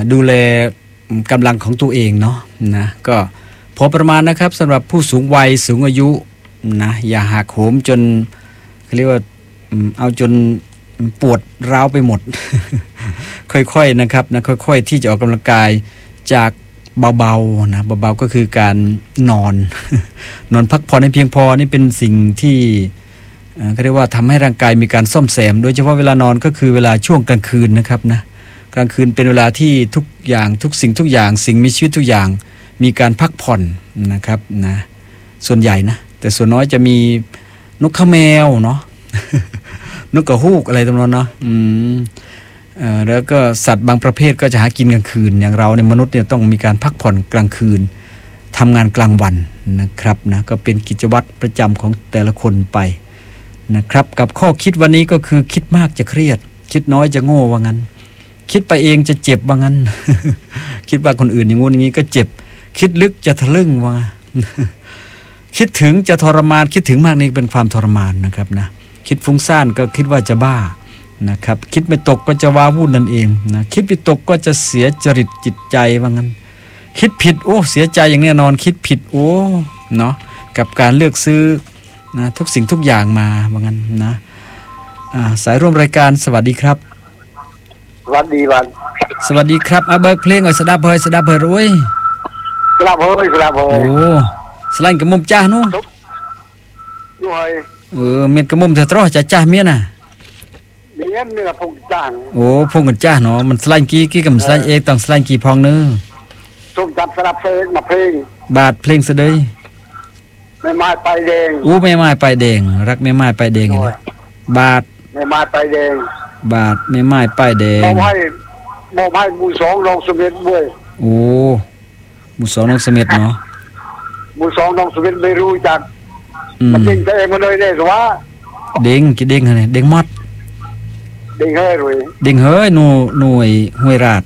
ดูแลกำลังของตัวเองเนาะนะก็พอประมาณนะครับสำหรับผู้สูงวัยสูงอายุนะอย่าหักโหมจนเรียกว่าเอาจนปวดร้าวไปหมด ค่อยๆนะครับนะค่อยๆที่จะออกกำลังกายจากเบาๆนะเบาๆก็คือการนอน นอนพักผ่อนให้เพียงพอนี่เป็นสิ่งที่เขาเรียกว่าทำให้ร่างกายมีการซ่อมแซมโดยเฉพาะเวลานอนก็คือเวลาช่วงกลางคืนนะครับนะกลางคืนเป็นเวลาที่ทุกอย่างทุกสิ่งทุกอย่างสิ่งมีชีวิตทุกอย่างมีการพักผ่อนนะครับนะส่วนใหญ่นะแต่ส่วนน้อยจะมีนกข้าแมวเนาะ นกกระฮูกอะไรตรงนั้นเนาะแล้วก็สัตว์บางประเภทก็จะหากินกลางคืนอย่างเราในมนุษย์เนี่ยต้องมีการพักผ่อนกลางคืนทำงานกลางวันนะครับนะก็เป็นกิจวัตรประจำของแต่ละคนไปนะครับกับข้อคิดวันนี้ก็คือคิดมากจะเครียดคิดน้อยจะโง่ว่างั้นคิดไปเองจะเจ็บว่างั้น คิดว่าคนอื่นอย่างงู้นอย่างนี้ก็เจ็บคิดลึกจะทะลึ่งว่า คิดถึงจะทรมานคิดถึงมากนี่เป็นความทรมานนะครับนะคิดฟุ้งซ่านก็คิดว่าจะบ้านะครับคิดไม่ตกก็จะว้าวุ่นนั่นเองนะคิดไม่ตกก็จะเสียจริตจิตใจว่างั้นคิดผิดโอ้เสียใจอย่างแน่นอนคิดผิดโอ้เนาะกับการเลือกซื้อนะทุกสิ่งทุกอย่างมาว่างั้นนะสายร่วมรายการสวัสดีครับสวัสดีวันสวัสดีครับเบิกเพลงหน่อยสดับเฮ้ยรวยสลับเฮ้ยโอ้สไลน์กระมุมจ้านู้ด้วยเมียนกระมุมเธอตรอจ้าเมียน่ะเมียนเนี่ยพงจ้างโอ้พงกันจ้าเนาะมันสไลน์กี้กับสไลน์เองต้องสไลน์กี้พองเนื้อส้มจับสลับเพลงมาเพลงบาทเพลงเสดยไม่ไม้ไปแดงไม่ไม้ไปแดงรักไม่ไม้ไปแดงบาทไม่ไม้ไปแดงบาทไม่ไม้ไปแดงมอบให้หมู่สองลองสมิธด้วยโอ้หมู่สองลองสมิธเนาะหมู่สองลองสมิธไม่รู้จักมันเด้งตัวเองมาเลยได้สิวะเด้งกี่เด้งไงเด้งมอดเด้งเฮ้ยรวยเด้งเฮ้ยหน่วยห้วยราด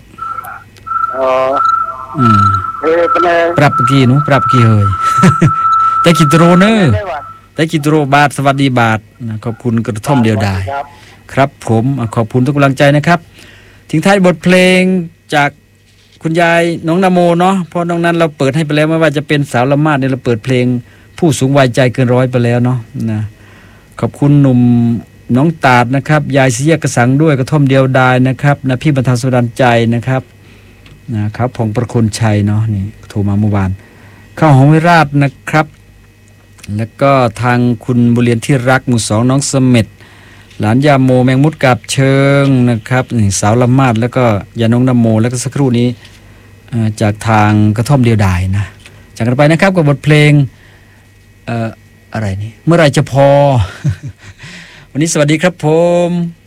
เป็นไงปรับกี่หนูปรับกี่เฮ้ย แต่กิโตรเนอร์แต่กิโตรบาทสวัสดีบาทนะขอบคุณกระท่อมเดียวดายครับผมขอบคุณทุกกำลังใจนะครับทิ้งท้ายบทเพลงจากคุณยายน้องนโมเนาะเพราะน้องนั้นเราเปิดให้ไปแล้วไม่ว่าจะเป็นสาวละมาดเนี่ยเราเปิดเพลงผู้สูงวัยใจเกินร้อยไปแล้วเนาะนะขอบคุณหนุ่มน้องตาดนะครับยายเสียกระสังด้วยกระท่อมเดียวดายนะครับนะพี่บรรเทาสุดันใจนะครับนะครับพงประคุณชัยเนาะนี่โทรมาเมื่อวานเข้าของวิราชนะครับแล้วก็ทางคุณบุเรียนที่รักหมู่สองน้องเสม็ดหลานยาโมแมงมุดกับเชิงนะครับนี่สาวละมาดแล้วก็ยาน้องนโมแล้วก็สักครู่นี้จากทางกระท่อมเดียวดายนะจากกันไปนะครับกับบทเพลงอะไรนี่เมื่อไรจะพอ วันนี้สวัสดีครับผม